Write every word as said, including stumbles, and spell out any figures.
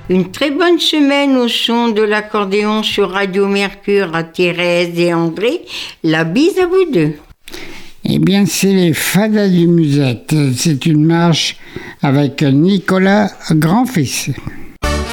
Une très bonne semaine au son de l'accordéon sur Radio Mercure à Thérèse et André. La bise à vous deux. Eh bien, c'est les Fadas du Musette. C'est une marche avec Nicolas Grand-Fils.